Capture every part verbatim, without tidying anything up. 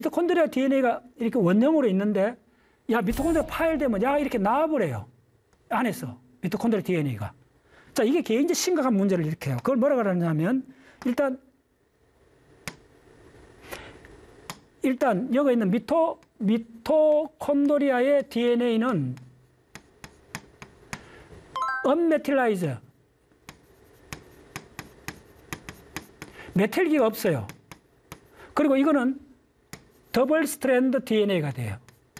미토콘드리아 디엔에이가 이렇게 원형으로 있는데, 야, 미토콘드리아 파열되면 야, 이렇게 나와버려요. 안에서, 미토콘드리아 디엔에이가. 자, 이게 굉장히 심각한 문제를 일으켜요. 그걸 뭐라고 하냐면, 일단, 일단, 여기 있는 미토, 미토콘드리아의 디엔에이는 언메틸라이즈, 메틸기가 없어요. 그리고 이거는 더블 스트랜드 디엔에이가 돼요.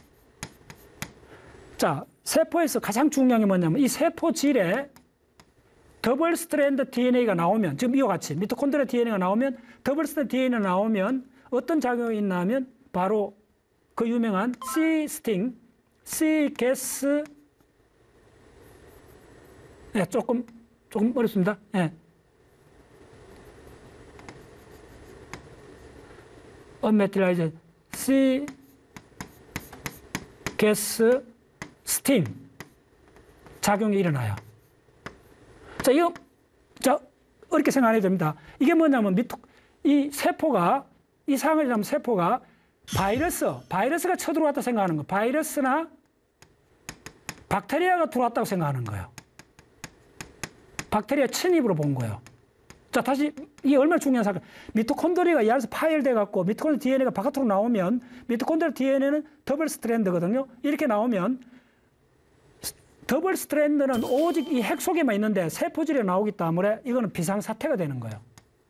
자, 세포에서 가장 중요한 게 뭐냐면 이 세포질에 더블 스트랜드 디엔에이가 나오면, 지금 이와 같이 미토콘드리아 디엔에이가 나오면, 더블 스트랜드 디엔에이가 나오면 어떤 작용이 있나 하면 바로 그 유명한 C 스팅, C 게스, 예, 조금 조금 어렵습니다. 예. 언메틸라이즈 C 게스 스팅 작용이 일어나요. 자, 이거 자 어렵게 생각 안 해도 됩니다. 이게 뭐냐면 미토 이 세포가 이 상황을 하면 세포가 바이러스 바이러스가 쳐들어왔다 생각하는 거. 바이러스나 박테리아가 들어왔다고 생각하는 거예요. 박테리아 침입으로 본 거예요. 자, 다시 이게 얼마나 중요한 사건. 미토콘드리아가 이 안에서 파열돼 갖고 미토콘드리아 디엔에이가 바깥으로 나오면 미토콘드리아 디엔에이는 더블 스트랜드거든요. 이렇게 나오면 더블 스트랜드는 오직 이 핵 속에만 있는데 세포질에 나오기 때문에 이거는 비상사태가 되는 거예요.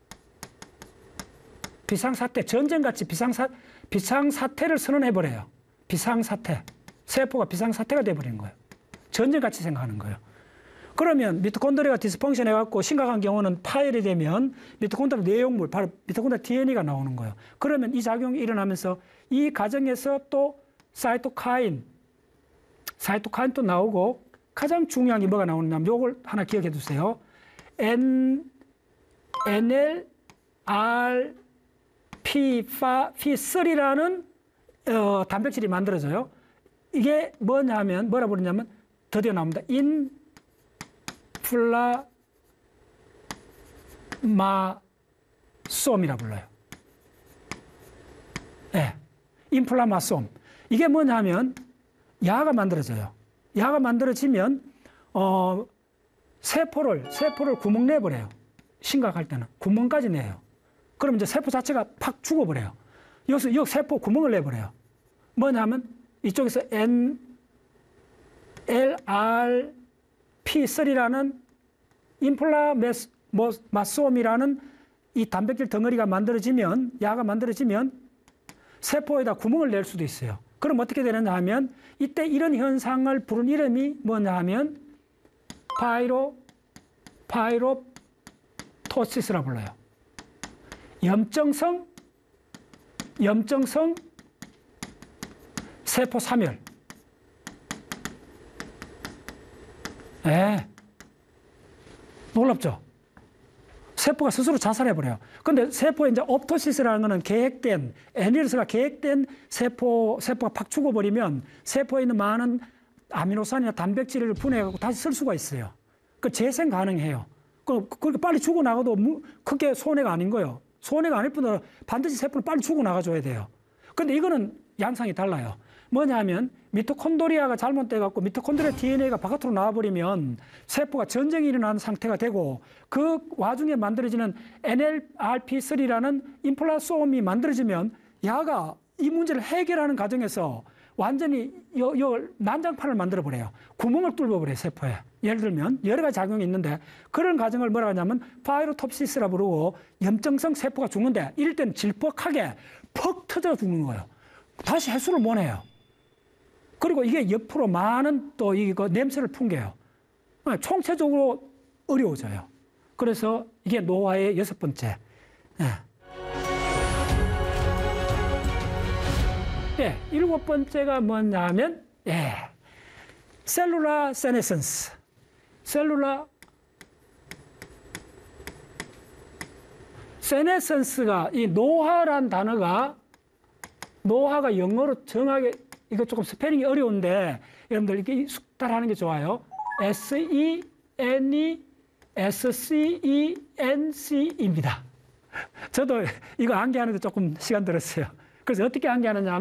비상사태, 전쟁같이 비상사, 비상사태를 선언해버려요. 비상사태. 세포가 비상사태가 돼버리는 거예요. 전쟁같이 생각하는 거예요. 그러면 미토콘드리아가 디스펑션 해갖고 심각한 경우는 파열이 되면 미토콘드리아 내용물, 바로 미토콘드리아 디엔에이가 나오는 거예요. 그러면 이 작용이 일어나면서 이 과정에서 또 사이토카인, 사이토카인도 나오고 가장 중요한 게 뭐가 나오느냐면 요걸 하나 기억해 두세요. N, 엔엘알피 삼이라는 어, 단백질이 만들어져요. 이게 뭐냐면, 뭐라 부르냐면 드디어 나옵니다. 인 인플라마솜이라 불러요. 네. 인플라마솜. 이게 뭐냐면 야가 만들어져요. 야가 만들어지면 어, 세포를 세포를 구멍 내버려요. 심각할 때는 구멍까지 내요. 그럼 이제 세포 자체가 팍 죽어버려요. 여기서 여기 세포 구멍을 내버려요. 뭐냐면 이쪽에서 N 엘알피 삼이라는 인플라마솜이라는 이 단백질 덩어리가 만들어지면, 야가 만들어지면 세포에다 구멍을 낼 수도 있어요. 그럼 어떻게 되느냐 하면 이때 이런 현상을 부른 이름이 뭐냐 하면 파이로, 파이로토시스라 불러요. 염증성, 염증성 세포 사멸. 예. 놀랍죠? 세포가 스스로 자살해버려요. 근데 세포에 이제 옵토시스라는 거는 계획된, 애니르스가 계획된 세포, 세포가 팍 죽어버리면 세포에 있는 많은 아미노산이나 단백질을 분해해갖고 다시 쓸 수가 있어요. 그 재생 가능해요. 그, 그렇게 빨리 죽어나가도 크게 손해가 아닌 거예요. 손해가 아닐 뿐더러 반드시 세포는 빨리 죽어나가줘야 돼요. 근데 이거는 양상이 달라요. 뭐냐 하면 미토콘드리아가 잘못돼갖고 미토콘드리아 디엔에이가 바깥으로 나와버리면 세포가 전쟁이 일어나는 상태가 되고 그 와중에 만들어지는 엔엘알피 삼이라는 인플라솜이 만들어지면 야가 이 문제를 해결하는 과정에서 완전히 요, 요 난장판을 만들어버려요. 구멍을 뚫어버려요, 세포에. 예를 들면 여러 가지 작용이 있는데 그런 과정을 뭐라 하냐면 파이로톱시스라 부르고 염증성 세포가 죽는데 이럴 때는 질퍽하게 퍽 터져 죽는 거예요. 다시 해수를 못 해요. 그리고 이게 옆으로 많은 또 이거 냄새를 풍겨요. 총체적으로 어려워져요. 그래서 이게 노화의 여섯 번째. 예. 예, 일곱 번째가 뭐냐면, 예, 셀룰라 세네센스. 셀룰라 세네센스가 이 노화란 단어가 노화가 영어로 정하게 이거 조금 스페링이 어려운데 여러분들 이렇게 숙달하는 게 좋아요. 에스 이 엔 이 에스 씨 이 엔 씨입니다. 저도 이거 암기하는데 조금 시간 들었어요. 그래서 어떻게 한계하느냐